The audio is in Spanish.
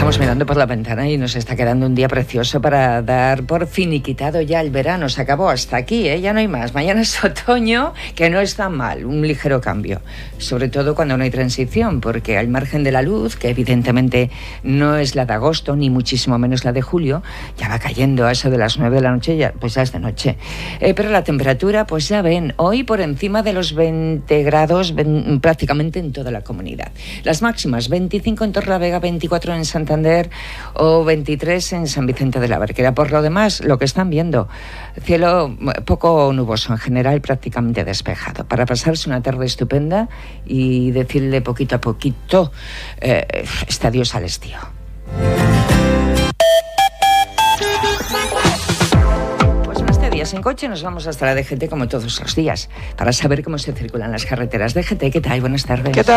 Estamos mirando por la ventana y nos está quedando un día precioso para dar por finiquitado ya el verano. Se acabó hasta aquí, ya no hay más. Mañana es otoño, que no está mal, un ligero cambio. Sobre todo cuando no hay transición, porque al margen de la luz, que evidentemente no es la de agosto, ni muchísimo menos la de julio, ya va cayendo a eso de las 9 de la noche, pues ya es de noche. Pero la temperatura, pues ya ven, hoy por encima de los 20 grados prácticamente en toda la comunidad. Las máximas, 25 en Torrelavega, 24 en Santander o 23 en San Vicente de la Barquera. Por lo demás, lo que están viendo, cielo poco nuboso, en general prácticamente despejado, para pasarse una tarde estupenda y decirle poquito a poquito este adiós al estío. En coche nos vamos hasta la DGT como todos los días para saber cómo se circulan las carreteras. DGT, ¿qué tal? Buenas tardes. ¿Qué tal?